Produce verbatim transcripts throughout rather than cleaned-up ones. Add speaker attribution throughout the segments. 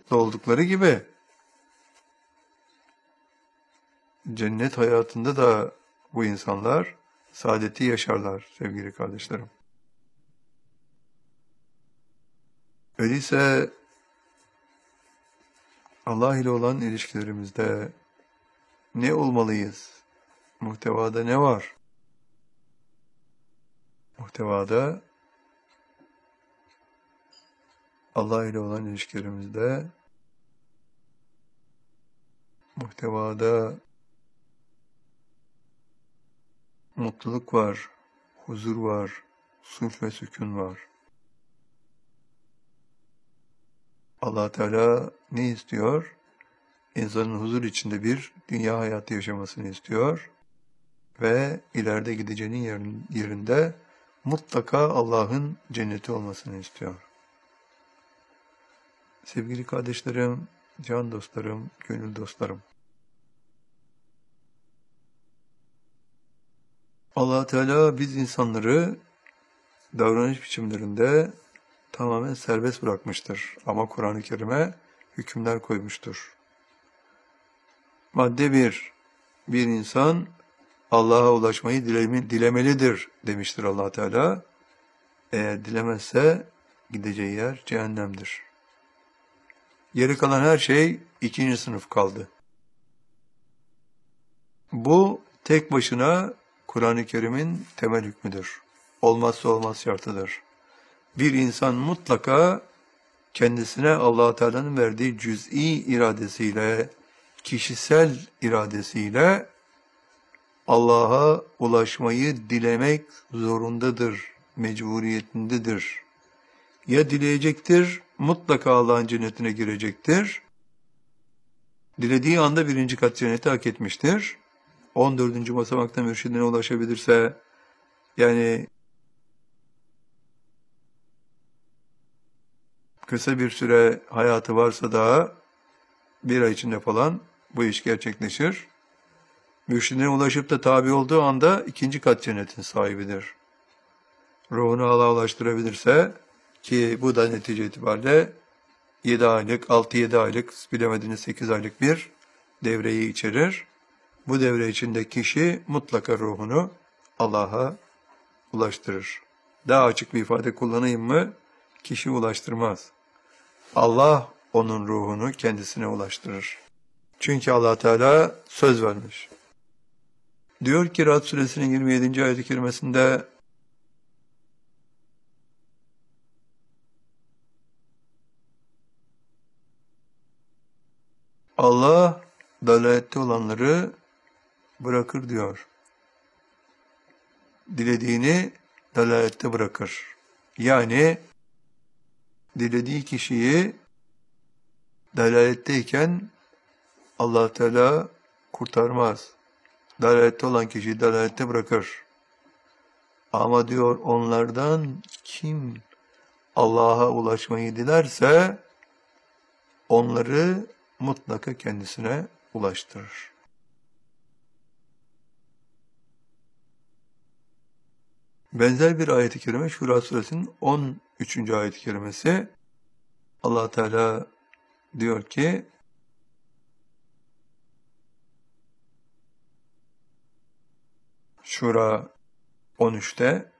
Speaker 1: mutlu oldukları gibi cennet hayatında da bu insanlar saadeti yaşarlar sevgili kardeşlerim. Öyleyse Allah ile olan ilişkilerimizde ne olmalıyız? Muhtevada ne var? Muhtevada Allah ile olan ilişkilerimizde muhtevada mutluluk var, huzur var, sulh ve sükun var. Allah Teala ne istiyor? İnsanın huzur içinde bir dünya hayatı yaşamasını istiyor ve ileride gideceğinin yerinde mutlaka Allah'ın cenneti olmasını istiyor. Sevgili kardeşlerim, can dostlarım, gönül dostlarım. Allah Teala biz insanları davranış biçimlerinde tamamen serbest bırakmıştır. Ama Kur'an-ı Kerim'e hükümler koymuştur. Madde bir, bir insan Allah'a ulaşmayı dilemelidir demiştir Allah Teala. Eğer dilemezse gideceği yer cehennemdir. Geri kalan her şey ikinci sınıf kaldı. Bu tek başına Kur'an-ı Kerim'in temel hükmüdür. Olmazsa olmaz şartıdır. Bir insan mutlaka kendisine Allah Teala'nın verdiği cüz'i iradesiyle, kişisel iradesiyle Allah'a ulaşmayı dilemek zorundadır, mecburiyetindedir. Ya dileyecektir, mutlaka Allah'ın cennetine girecektir. Dilediği anda birinci kat cenneti hak etmiştir. on dördüncü basamakta mürşidine ulaşabilirse, yani kısa bir süre hayatı varsa daha bir ay içinde falan bu iş gerçekleşir. Mürşidine ulaşıp da tabi olduğu anda ikinci kat cennetin sahibidir. Ruhunu Allah'a ulaştırabilirse, ki bu da netice itibariyle yedi aylık, altı yedi aylık, bilemediniz sekiz aylık bir devreyi içerir. Bu devre içinde kişi mutlaka ruhunu Allah'a ulaştırır. Daha açık bir ifade kullanayım mı? Kişi ulaştırmaz. Allah onun ruhunu kendisine ulaştırır. Çünkü Allah Teala söz vermiş. Diyor ki Ra'd suresinin yirmi yedinci ayet-i kerimesinde Allah dalalette olanları bırakır diyor. Dilediğini dalalette bırakır. Yani dilediği kişiyi dalaletteyken Allah Teala kurtarmaz. Dalalette olan kişiyi dalalette bırakır. Ama diyor onlardan kim Allah'a ulaşmayı dilerse onları mutlaka kendisine ulaştırır. Benzer bir ayet-i kerime Şura suresinin on üçüncü ayet-i kerimesi. Allah Teala diyor ki Şura on üçte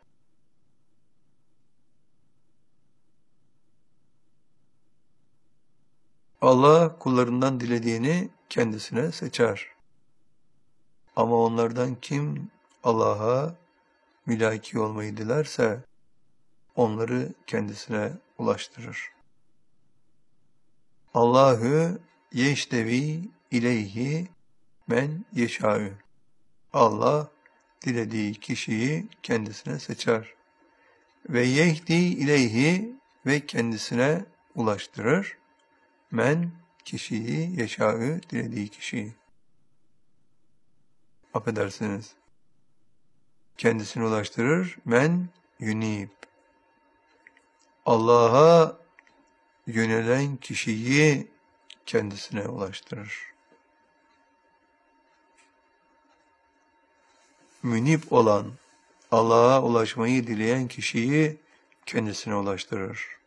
Speaker 1: Allah kullarından dilediğini kendisine seçer. Ama onlardan kim Allah'a mülaki olmayı dilerse onları kendisine ulaştırır. Allahu yeştevi ileyhi men yeşâ'ü. Allah dilediği kişiyi kendisine seçer. Ve yehdi ileyhi ve kendisine ulaştırır. Men kişiyi yeşâ'ü dilediği kişiyi. Affedersiniz. Kendisine ulaştırır. Men yunib. Allah'a yönelen kişiyi kendisine ulaştırır. Münip olan, Allah'a ulaşmayı dileyen kişiyi kendisine ulaştırır.